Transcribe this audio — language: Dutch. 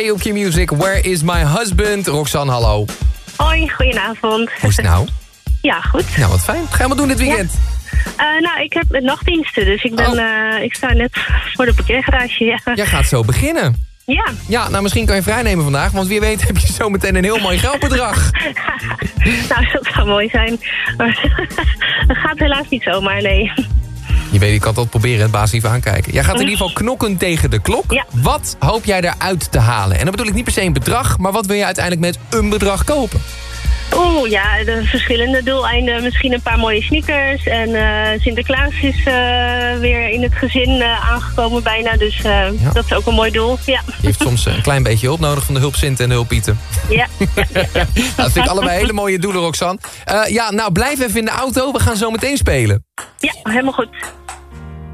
Stray op je music. Where is my husband? Roxanne, hallo. Hoi, goedenavond. Hoe is het nou? Ja, goed. Nou, wat fijn. Wat ga je allemaal doen dit weekend? Nou, ik heb nachtdiensten, dus ik sta net voor de parkeergarage. Ja. Jij gaat zo beginnen. Ja. Ja, nou misschien kan je vrijnemen vandaag, want wie weet heb je zo meteen een heel mooi geldbedrag. Nou, dat zou mooi zijn. Maar dat gaat helaas niet zomaar, nee. Je weet, je kan het altijd proberen, het baas even aankijken. Jij gaat in ieder geval knokken tegen de klok. Ja. Wat hoop jij eruit te halen? En dan bedoel ik niet per se een bedrag, maar wat wil je uiteindelijk met een bedrag kopen? Ja, de verschillende doeleinden. Misschien een paar mooie sneakers. En Sinterklaas is weer in het gezin aangekomen bijna. Dus dat is ook een mooi doel. Ja. Je heeft soms een klein beetje hulp nodig van de hulp Sint en de hulp Pieten. Ja. Nou, dat vind ik allebei hele mooie doelen, Roxanne. Nou, blijf even in de auto. We gaan zo meteen spelen. Ja, helemaal goed.